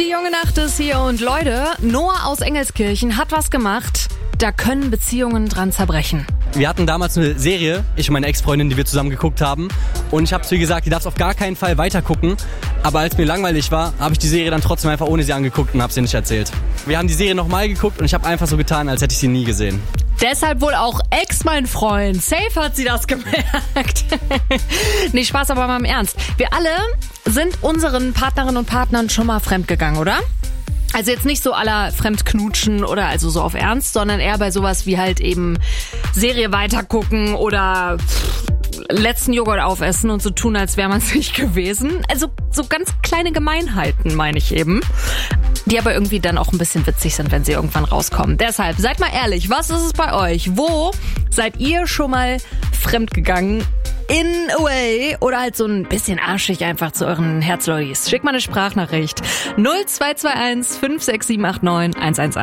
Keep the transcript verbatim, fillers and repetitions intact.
Die junge Nacht ist hier und Leute, Noah aus Engelskirchen hat was gemacht, da können Beziehungen dran zerbrechen. Wir hatten damals eine Serie, ich und meine Ex-Freundin, die wir zusammen geguckt haben. Und ich habe zu ihr gesagt, die darf auf gar keinen Fall weitergucken. Aber als mir langweilig war, habe ich die Serie dann trotzdem einfach ohne sie angeguckt und habe sie nicht erzählt. Wir haben die Serie nochmal geguckt und ich habe einfach so getan, als hätte ich sie nie gesehen. Deshalb wohl auch Ex, mein Freund. Safe hat sie das gemerkt. Nee, Spaß aber mal im Ernst. Wir alle sind unseren Partnerinnen und Partnern schon mal fremdgegangen, oder? Also jetzt nicht so aller Fremdknutschen oder also so auf Ernst, sondern eher bei sowas wie halt eben Serie weitergucken oder letzten Joghurt aufessen und so tun, als wäre man es nicht gewesen. Also so ganz kleine Gemeinheiten, meine ich eben. Die aber irgendwie dann auch ein bisschen witzig sind, wenn sie irgendwann rauskommen. Deshalb, seid mal ehrlich, was ist es bei euch? Wo seid ihr schon mal fremdgegangen? In a way oder halt so ein bisschen arschig einfach zu euren Herzlollis. Schickt mal eine Sprachnachricht. null zwei zwei eins fünf sechs sieben acht neun eins eins eins.